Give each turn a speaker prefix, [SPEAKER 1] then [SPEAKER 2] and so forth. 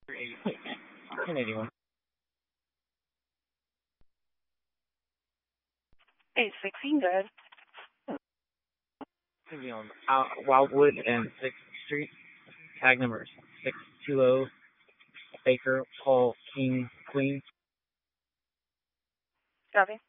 [SPEAKER 1] 1081.
[SPEAKER 2] 816, good.
[SPEAKER 1] Gonna be on Wildwood and 6th Street. Tag number 620. Baker, Paul, King, Queen.
[SPEAKER 2] Copy.